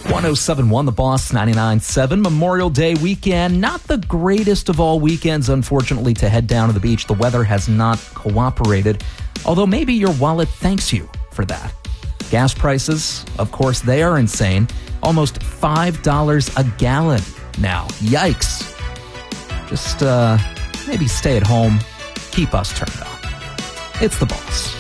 107.1 The Boss, 99.7 Memorial Day weekend. Not the greatest of all weekends, unfortunately, to head down to the beach. The weather has not cooperated, although maybe your wallet thanks you for that. Gas prices, of course, they are insane. Almost $5 a gallon now. Yikes. Just maybe stay at home. Keep us turned on. It's The Boss.